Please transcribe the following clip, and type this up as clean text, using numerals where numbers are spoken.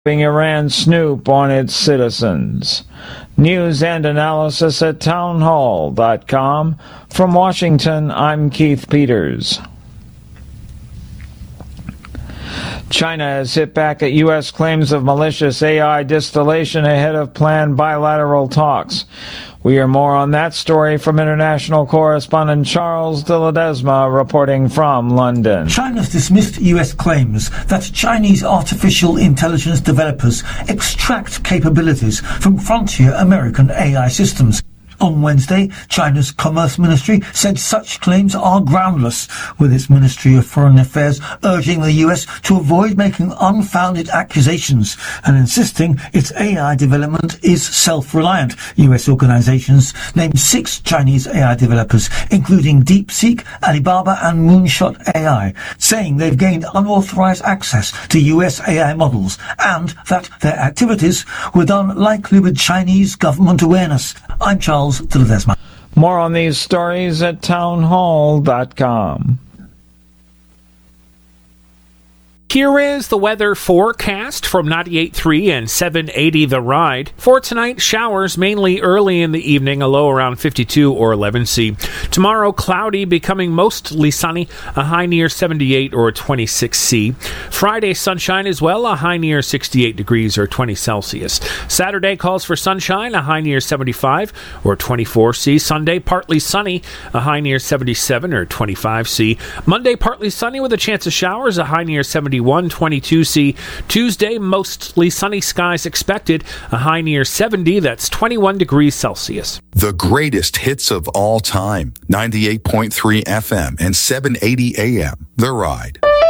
Iran snoop on its citizens. News and analysis at townhall.com. From Washington, I'm Keith Peters. China has hit back at U.S. claims of malicious AI distillation ahead of planned bilateral talks. We hear more on that story from international correspondent Charles de Ledesma reporting from London. China's dismissed U.S. claims that Chinese artificial intelligence developers extract capabilities from frontier American AI systems. On Wednesday, China's Commerce Ministry said such claims are groundless, with its Ministry of Foreign Affairs urging the US to avoid making unfounded accusations and insisting its AI development is self-reliant. US organizations named 6 Chinese AI developers, including DeepSeek, Alibaba and Moonshot AI, saying they've gained unauthorized access to US AI models and that their activities were done likely with Chinese government awareness. I'm Charles de Ledesma. More on these stories at townhall.com. Here is the weather forecast from 98.3 and 780 The Ride. For tonight, showers mainly early in the evening, a low around 52 or 11 C. Tomorrow, cloudy, becoming mostly sunny, a high near 78 or 26 C. Friday, sunshine as well, a high near 68 degrees or 20 Celsius. Saturday calls for sunshine, a high near 75 or 24 C. Sunday, partly sunny, a high near 77 or 25 C. Monday, partly sunny with a chance of showers, a high near 71, 22 C. Tuesday, mostly sunny skies expected, a high near 70, that's 21 degrees Celsius. The greatest hits of all time, 98.3 FM and 780 AM, The Ride.